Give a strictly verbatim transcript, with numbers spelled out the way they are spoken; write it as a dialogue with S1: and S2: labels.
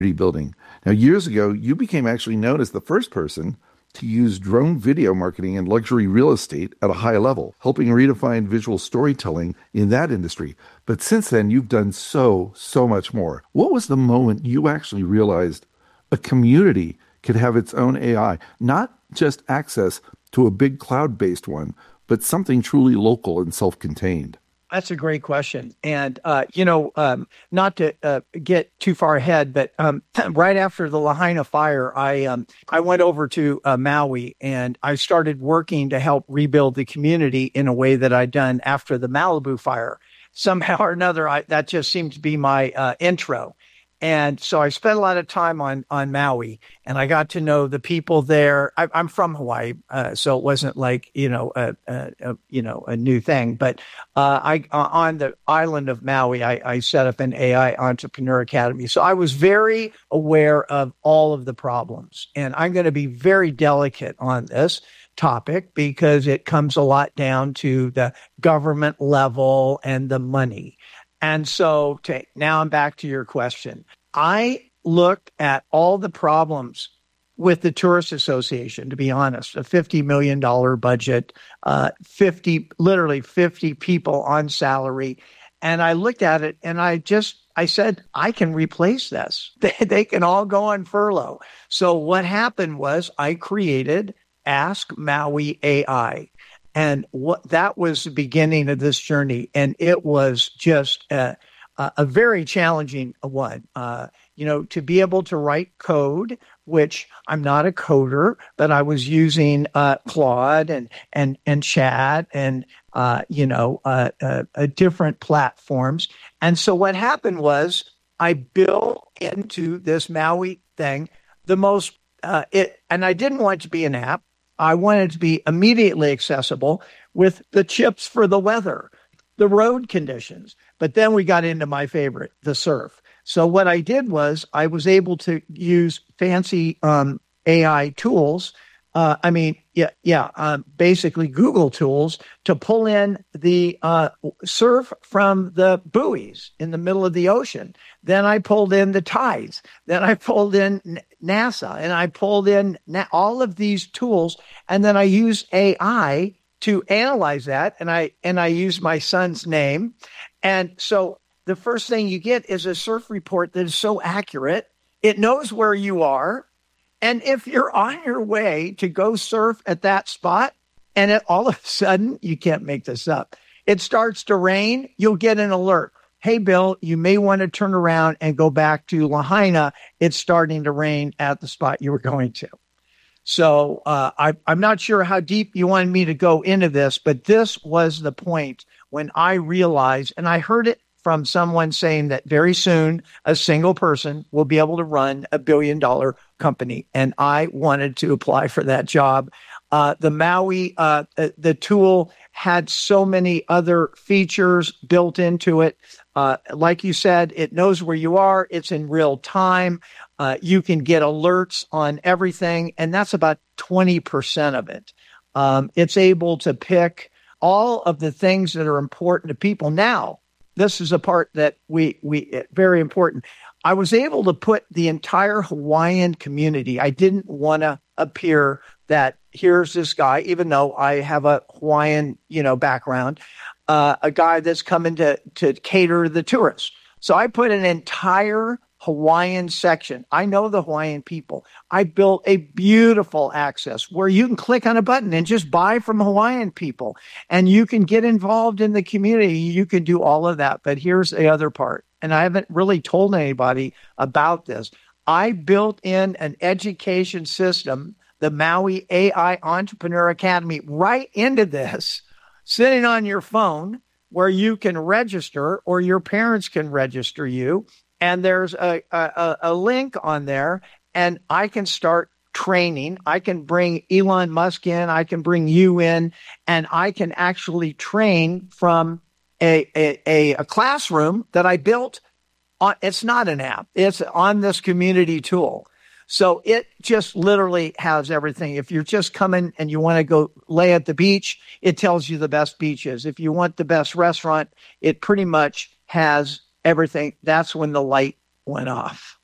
S1: building. Now, years ago, you became actually known as the first person to use drone video marketing in luxury real estate at a high level, helping redefine visual storytelling in that industry. But since then, you've done so, so much more. What was the moment you actually realized a community could have its own A I, not just access to a big cloud-based one, but something truly local and self-contained?
S2: That's a great question. And, uh, you know, um, not to uh, get too far ahead, but um, right after the Lahaina fire, I um, I went over to uh, Maui and I started working to help rebuild the community in a way that I'd done after the Malibu fire. Somehow or another, I, that just seemed to be my uh, intro. And so I spent a lot of time on, on Maui, and I got to know the people there. I, I'm from Hawaii, uh, so it wasn't like, you know, a, a, a you know, a new thing. But uh, I uh, on the island of Maui, I, I set up an A I Entrepreneur Academy. So I was very aware of all of the problems. And I'm going to be very delicate on this topic because it comes a lot down to the government level and the money. And so to, now I'm back to your question. I looked at all the problems with the Tourist Association, to be honest, a fifty million dollars budget, uh, fifty, literally fifty people on salary. And I looked at it and I just, I said, I can replace this. They, they can all go on furlough. So what happened was I created Ask Maui A I. And what that was the beginning of this journey. And it was just a, a very challenging one. Uh, you know, to be able to write code, which I'm not a coder, but I was using uh, Claude and and and Chat and uh, you know uh, uh, uh, different platforms. And so what happened was I built into this Maui thing the most uh, it, and I didn't want it to be an app. I wanted it to be immediately accessible with the chips for the weather, the road conditions. But then we got into my favorite, the surf. So what I did was I was able to use fancy um, A I tools. Uh, I mean, yeah, yeah, um, basically Google tools to pull in the uh, surf from the buoys in the middle of the ocean. Then I pulled in the tides. Then I pulled in NASA and I pulled in na- all of these tools. And then I used A I to analyze that. And I, and I used my son's name. And so the first thing you get is a surf report that is so accurate. It knows where you are. And if you're on your way to go surf at that spot, and it, all of a sudden, you can't make this up, it starts to rain, you'll get an alert. Hey, Bill, you may want to turn around and go back to Lahaina. It's starting to rain at the spot you were going to. So uh, I, I'm not sure how deep you wanted me to go into this, but this was the point when I realized, and I heard it from someone saying that very soon a single person will be able to run a billion dollar company. And I wanted to apply for that job. Uh, the Maui, uh, the tool had so many other features built into it. Uh, like you said, it knows where you are. It's in real time. Uh, you can get alerts on everything. And that's about twenty percent of it. Um, it's able to pick all of the things that are important to people. Now, this is a part that we, we, very important. I was able to put the entire Hawaiian community. I didn't want to appear that here's this guy, even though I have a Hawaiian, you know, background, uh, a guy that's coming to, to cater to the tourists. So I put an entire Hawaiian section. I know the Hawaiian people. I built a beautiful access where you can click on a button and just buy from Hawaiian people, and you can get involved in the community. You can do all of that. But here's the other part, and I haven't really told anybody about this. I built in an education system, the Maui A I Entrepreneur Academy, right into this, sitting on your phone, where you can register or your parents can register you. And there's a, a, a link on there, and I can start training. I can bring Elon Musk in. I can bring you in, and I can actually train from a, a, a classroom that I built. On, it's not an app. It's on this community tool. So it just literally has everything. If you're just coming and you want to go lay at the beach, it tells you the best beaches. If you want the best restaurant, it pretty much has everything. That's when the light went off.